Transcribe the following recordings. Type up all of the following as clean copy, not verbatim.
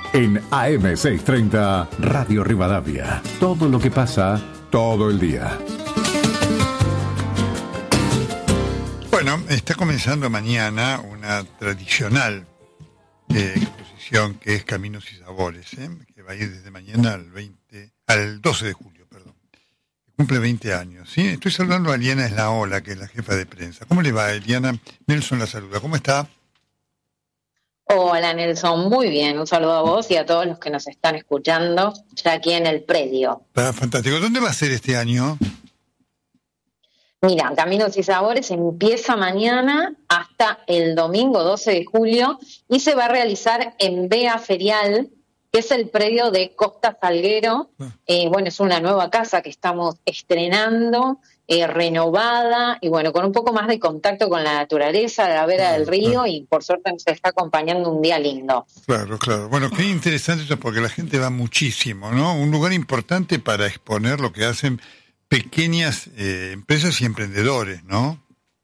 En AM630, Radio Rivadavia. Todo lo que pasa, todo el día. Bueno, está comenzando mañana una tradicional exposición que es Caminos y Sabores, que va a ir desde mañana al 12 de julio, perdón. Cumple 20 años, ¿sí? Estoy saludando a Eliana Eslaola, que es la jefa de prensa. ¿Cómo le va, Eliana? Nelson la saluda. ¿Cómo está? Hola Nelson, muy bien, un saludo a vos y a todos los que nos están escuchando ya aquí en el predio. Fantástico. ¿Dónde va a ser este año? Mira, Caminos y Sabores empieza mañana hasta el domingo 12 de julio y se va a realizar en Bea Ferial, que es el predio de Costa Salguero. Bueno, es una nueva casa que estamos estrenando, renovada y bueno, con un poco más de contacto con la naturaleza, de la vera del río y por suerte nos está acompañando un día lindo. Claro. Bueno, qué interesante eso porque la gente va muchísimo, ¿no? Un lugar importante para exponer lo que hacen pequeñas empresas y emprendedores, ¿no?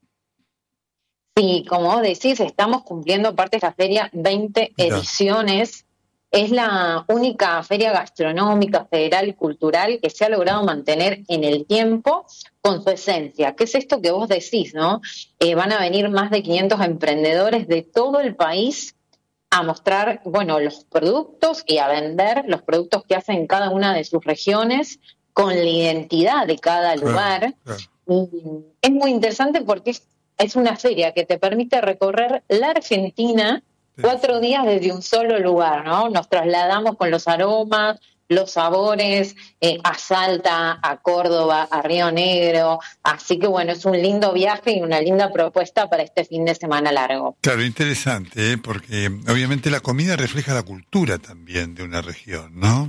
Sí, como vos decís, estamos cumpliendo parte de esta feria 20 ediciones. Es la única feria gastronómica, federal y cultural que se ha logrado mantener en el tiempo con su esencia. ¿Qué es esto que vos decís, no? Van a venir más de 500 emprendedores de todo el país a mostrar, bueno, los productos y a vender los productos que hacen en cada una de sus regiones con la identidad de cada lugar. Claro. Y es muy interesante porque es una feria que te permite recorrer la Argentina 4 días desde un solo lugar, ¿no? Nos trasladamos con los aromas, los sabores, a Salta, a Córdoba, a Río Negro. Así que bueno, es un lindo viaje y una linda propuesta para este fin de semana largo. Claro, interesante, porque obviamente la comida refleja la cultura también de una región, ¿no?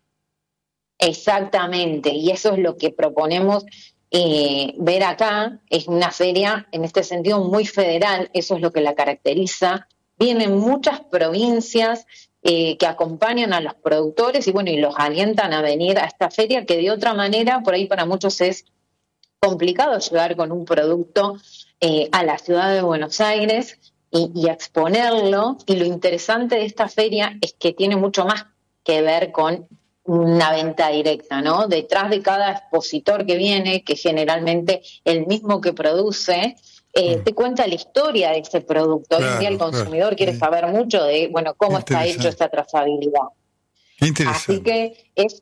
Exactamente, y eso es lo que proponemos ver acá. Es una feria, en este sentido, muy federal, eso es lo que la caracteriza. Vienen muchas provincias que acompañan a los productores y bueno, y los alientan a venir a esta feria que de otra manera, por ahí para muchos es complicado llegar con un producto a la ciudad de Buenos Aires y exponerlo. Y lo interesante de esta feria es que tiene mucho más que ver con una venta directa, ¿no? Detrás de cada expositor que viene, que generalmente el mismo que produce, te cuenta la historia de ese producto. Hoy en día el consumidor quiere saber mucho de, bueno, cómo está hecho esta trazabilidad. Así que es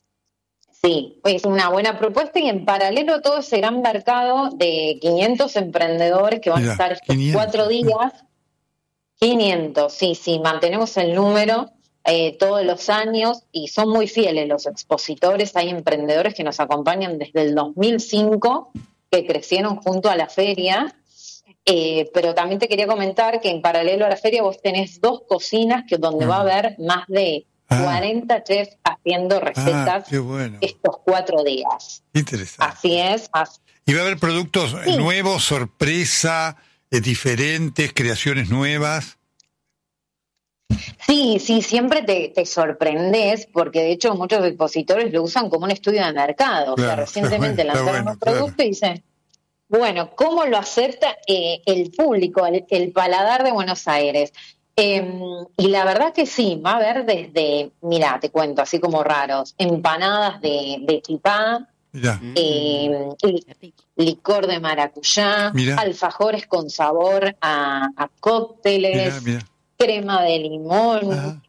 una buena propuesta y en paralelo a todo ese gran mercado de 500 emprendedores que van a estar estos 4 días. 500, sí, mantenemos el número todos los años y son muy fieles los expositores. Hay emprendedores que nos acompañan desde el 2005, que crecieron junto a la feria, pero también te quería comentar que en paralelo a la feria vos tenés 2 cocinas donde va a haber más de 40 chefs haciendo recetas estos 4 días. Interesante. Así es. Y va a haber productos nuevos, sorpresa, diferentes, creaciones nuevas. Sí, siempre te sorprendes, porque de hecho muchos expositores lo usan como un estudio de mercado. O sea, recientemente lanzaron un producto y dicen, bueno, ¿cómo lo acepta el público, el paladar de Buenos Aires? Y la verdad que sí, va a haber desde, mira, te cuento, así como raros, empanadas de chipá, licor de maracuyá, alfajores con sabor a cócteles, crema de limón,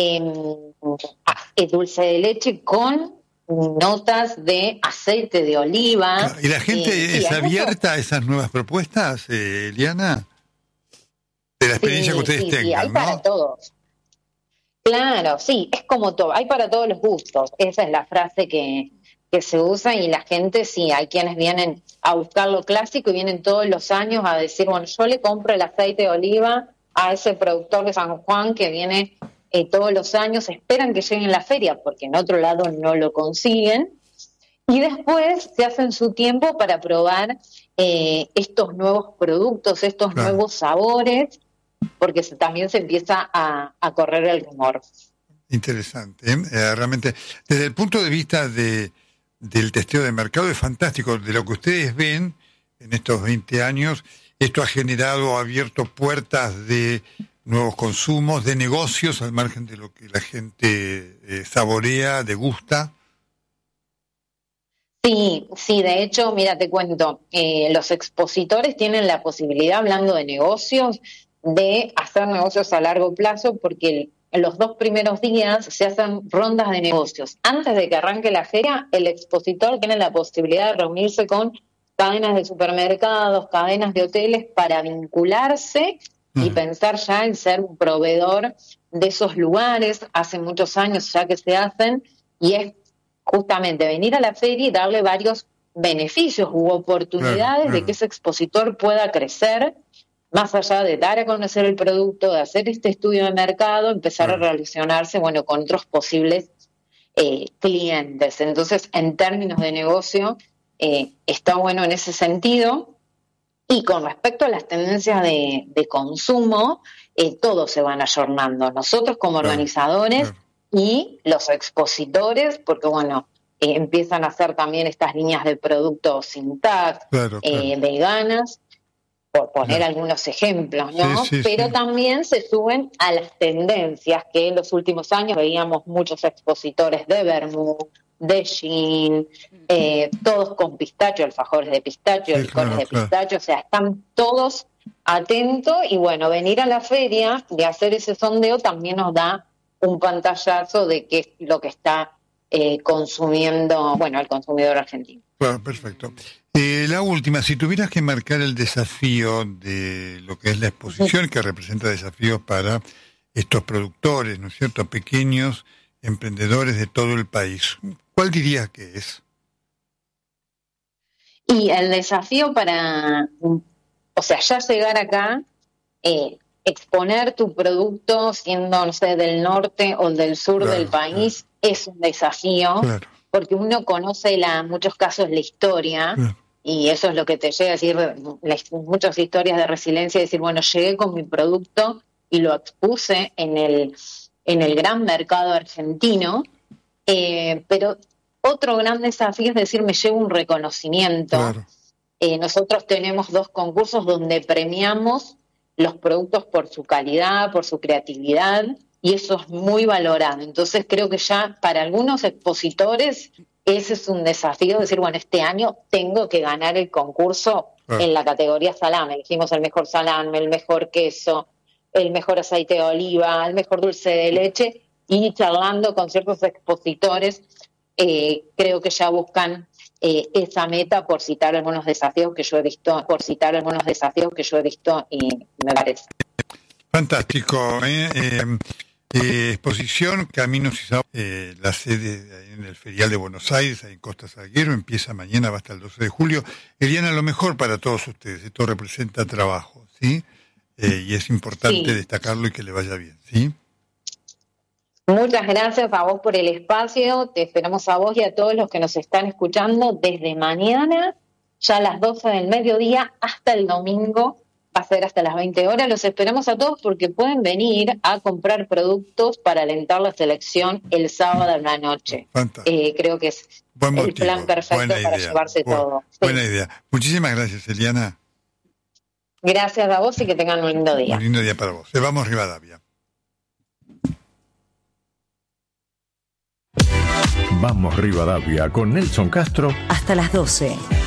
dulce de leche con notas de aceite de oliva. ¿Y la gente es abierta a esas nuevas propuestas, Eliana? De la experiencia que ustedes tengan, sí, hay para todos. Claro, sí, es como todo, hay para todos los gustos. Esa es la frase que se usa y la gente, sí, hay quienes vienen a buscar lo clásico y vienen todos los años a decir, bueno, yo le compro el aceite de oliva a ese productor de San Juan que viene todos los años, esperan que lleguen a la feria porque en otro lado no lo consiguen y después se hacen su tiempo para probar estos nuevos productos, estos nuevos sabores, porque también se empieza a correr el rumor. Interesante, realmente. Desde el punto de vista del testeo de mercado es fantástico. De lo que ustedes ven en estos 20 años, esto ha abierto puertas de nuevos consumos, de negocios, al margen de lo que la gente saborea, degusta. Sí, sí, de hecho, mira, te cuento, los expositores tienen la posibilidad, hablando de negocios, de hacer negocios a largo plazo, porque los 2 primeros días se hacen rondas de negocios. Antes de que arranque la feria, el expositor tiene la posibilidad de reunirse con cadenas de supermercados, cadenas de hoteles, para vincularse y pensar ya en ser un proveedor de esos lugares. Hace muchos años ya que se hacen, y es justamente venir a la feria y darle varios beneficios u oportunidades de que ese expositor pueda crecer, más allá de dar a conocer el producto, de hacer este estudio de mercado, empezar a relacionarse, bueno, con otros posibles clientes. Entonces, en términos de negocio, está bueno en ese sentido. Y con respecto a las tendencias de consumo, todos se van ayornando. Nosotros como organizadores y los expositores, porque bueno, empiezan a hacer también estas líneas de productos sin tag, veganas, por poner algunos ejemplos, ¿no? Pero también se suben a las tendencias que en los últimos años veíamos muchos expositores de vermú, de gin, todos con pistacho, alfajores de pistacho, licores de pistacho, o sea, están todos atentos. Y bueno, venir a la feria y hacer ese sondeo también nos da un pantallazo de qué es lo que está consumiendo, bueno, el consumidor argentino. Bueno, perfecto. La última, si tuvieras que marcar el desafío de lo que es la exposición, que representa desafíos para estos productores, ¿no es cierto?, pequeños emprendedores de todo el país, ¿cuál dirías que es? Y el desafío para, o sea, ya llegar acá, exponer tu producto siendo, no sé, del norte o del sur del país, es un desafío, porque uno conoce en muchos casos la historia, y eso es lo que te llega a decir, muchas historias de resiliencia, decir, bueno, llegué con mi producto y lo expuse en el gran mercado argentino, pero otro gran desafío es decir, me llevo un reconocimiento. Nosotros tenemos 2 concursos donde premiamos los productos por su calidad, por su creatividad, y eso es muy valorado. Entonces creo que ya para algunos expositores ese es un desafío, decir, bueno, este año tengo que ganar el concurso en la categoría salame. Dijimos el mejor salame, el mejor queso, el mejor aceite de oliva, el mejor dulce de leche, y charlando con ciertos expositores, creo que ya buscan esa meta, por citar algunos desafíos que yo he visto, y me parece. Fantástico. Exposición Caminos y Sabores, la sede en el Ferial de Buenos Aires, en Costa Salguero, empieza mañana, va hasta el 12 de julio. Eliana, lo mejor para todos ustedes, esto representa trabajo, ¿sí? Y es importante destacarlo y que le vaya bien, ¿sí? Muchas gracias a vos por el espacio, te esperamos a vos y a todos los que nos están escuchando desde mañana, ya a las 12 del mediodía, hasta el domingo, va a ser hasta las 20 horas, los esperamos a todos porque pueden venir a comprar productos para alentar la selección el sábado en la noche. Creo que es el plan perfecto para llevarse todo. Buena idea. Muchísimas gracias, Eliana. Gracias a vos y que tengan un lindo día. Un lindo día para vos. Vamos Rivadavia. Vamos Rivadavia con Nelson Castro hasta las 12.